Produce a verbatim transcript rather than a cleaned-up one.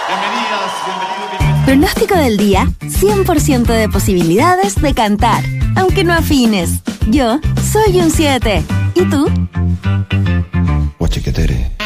Bienvenidas, bienvenidos, bienvenidos. Pronóstico del día, cien por ciento de posibilidades de cantar, aunque no afines. Yo soy un siete. ¿Y tú? Guachiquetere.